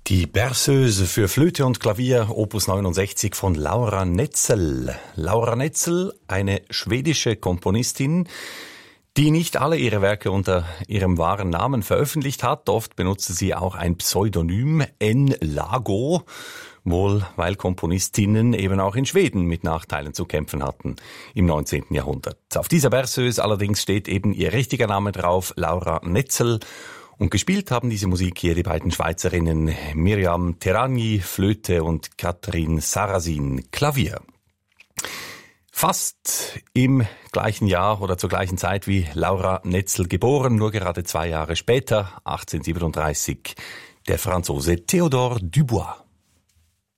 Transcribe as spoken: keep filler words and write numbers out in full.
Die Berceuse für Flöte und Klavier, Opus neunundsechzig von Laura Netzel. Laura Netzel, eine schwedische Komponistin, die nicht alle ihre Werke unter ihrem wahren Namen veröffentlicht hat. Oft benutzte sie auch ein Pseudonym, N. Lago, wohl weil Komponistinnen eben auch in Schweden mit Nachteilen zu kämpfen hatten im neunzehnten Jahrhundert. Auf dieser Berceuse allerdings steht eben ihr richtiger Name drauf, Laura Netzel. Und gespielt haben diese Musik hier die beiden Schweizerinnen Miriam Terragni, Flöte, und Katrin Sarrazin, Klavier. Fast im gleichen Jahr oder zur gleichen Zeit wie Laura Netzel geboren, nur gerade zwei Jahre später, achtzehnhundertsiebenunddreißig, der Franzose Théodore Dubois.